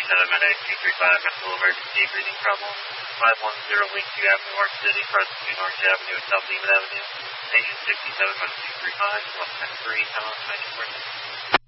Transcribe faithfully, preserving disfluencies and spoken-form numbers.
seven Medic two three five, medical emergency, breathing problem, five one zero Lakeview Avenue, Orange City, Preston, Orange Avenue, and South Lehman Avenue. Patient sixty-seven, medical two three five, one ten three, how much can I support you?